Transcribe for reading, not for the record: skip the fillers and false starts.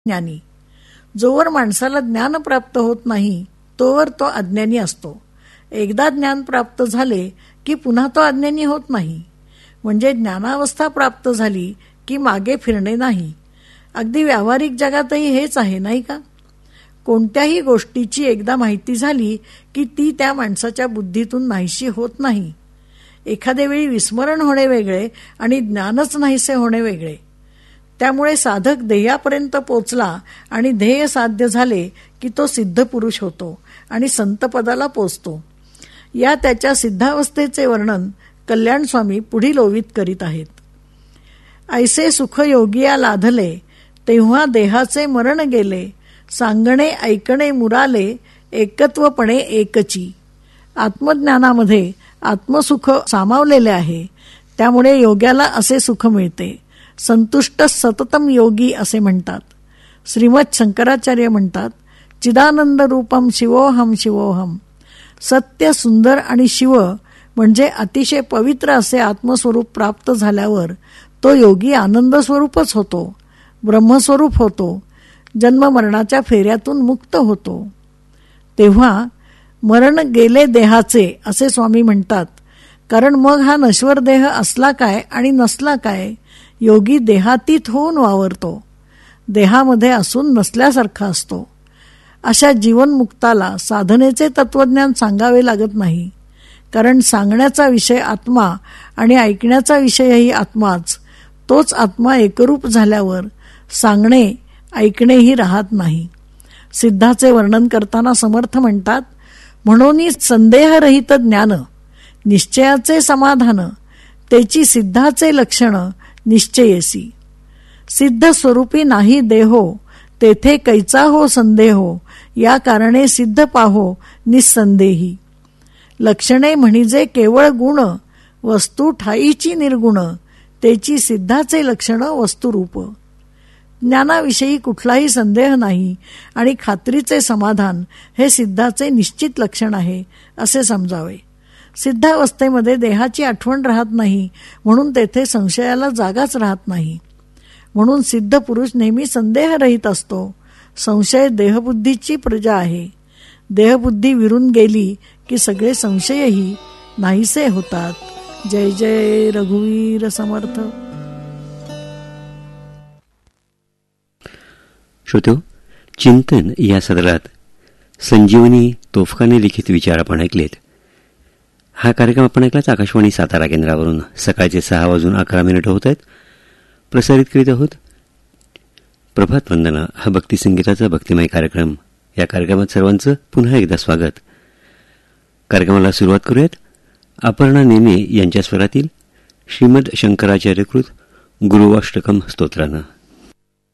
ज्ञानी. जोवर माणसाला ज्ञान प्राप्त होत नाही तोवर तो अज्ञानी असतो. एकदा ज्ञान प्राप्त झाले की पुन्हा तो अज्ञानी होत नाही. म्हणजे ज्ञानावस्था प्राप्त झाली की मागे फिरणे नाही. अगदी व्यावहारिक जगातही हेच आहे, नाही का? कोणत्याही गोष्टीची एकदा माहिती झाली की ती त्या माणसाच्या बुद्धीतून नाहीशी होत नाही. एखाद्या वेळी विस्मरण होणे वेगळे आणि ज्ञानच नाहीसे होणे वेगळे. त्यामुळे साधक ध्येयापर्यंत पोचला आणि ध्येय साध्य झाले की तो सिद्ध पुरुष होतो आणि संतपदाला पोचतो. या त्याच्या सिद्धावस्थेचे वर्णन कल्याण स्वामी पुढील ओवीत करीत आहेत. ऐसे सुख योगिया लाधले, तेव्हा देहाचे मरण गेले. सांगणे ऐकणे मुराले, एकत्वपणे एकची. आत्मज्ञानामध्ये आत्मसुख सामावलेले आहे. त्यामुळे योग्याला असे सुख मिळते. संतुष्ट सततम योगी असे म्हणतात. श्रीमद शंकराचार्य म्हणतात, चिदानंद रूपम शिवोहम शिवोहम. सत्य, सुंदर आणि शिव म्हणजे अतिशय पवित्र असे आत्मस्वरूप प्राप्त झाल्यावर तो योगी आनंद स्वरूपच होतो, ब्रह्मस्वरूप होतो, जन्ममरणाच्या फेऱ्यातून मुक्त होतो. तेव्हा मरण गेले देहाचे असे स्वामी म्हणतात. कारण मग हा नश्वर देह असला काय आणि नसला काय? योगी देहातीत होऊन वावरतो, देहामध्ये असून नसल्यासारखा असतो. अशा जीवनमुक्ताला साधनेचे तत्वज्ञान सांगावे लागत नाही. कारण सांगण्याचा विषय आत्मा आणि ऐकण्याचा विषयही आत्माच. तोच आत्मा एकरूप झाल्यावर सांगणे ऐकणेही राहत नाही. सिद्धाचे वर्णन करताना समर्थ म्हणतात, म्हणून संदेहरहित ज्ञान, निश्चयाचे समाधान, त्याची सिद्धाचे लक्षण निश्चयेसी. सिद्ध स्वरूपी नाही देहो, तेथे कैचा हो संदेहो. या कारणे सिद्ध पाहो निसंदेही. लक्षणे म्हणजे केवळ गुण, वस्तू ठाईची निर्गुण, त्याची सिद्धाचे लक्षण वस्तुरूप. ज्ञानाविषयी कुठलाही संदेह नाही आणि खात्रीचे समाधान हे सिद्धाचे निश्चित लक्षण आहे असे समजावे. सिद्धावस्थेमध्ये देहाची आठवण राहत नाही, म्हणून तेथे संशयाला जागाच राहत नाही. म्हणून सिद्ध पुरुष नेहमी संदेहरहित असतो. संशय देहबुद्धीची प्रजा आहे. देहबुद्धी विरून गेली की सगळे संशयही नाहीसे होतात. जय जय रघुवीर समर्थ. श्रोतो, चिंतन या सदरात संजीवनी तोफखाने लिखित विचार आपण ऐकलेत. हा कार्यक्रम आपण ऐकलाच आकाशवाणी सातारा केंद्रावरून. सकाळचे 6:11 होत आहेत. प्रसारित करीत आहोत प्रभात वंदना हा भक्तिसंगीताचा भक्तिमय कार्यक्रम. या कार्यक्रमात सर्वांचं पुन्हा एकदा स्वागत. कार्यक्रमाला सुरुवात करूयात अपर्णा नेमे यांच्या स्वरातील श्रीमद शंकराचार्यकृत गुरुवाष्टकम स्तोत्रानं.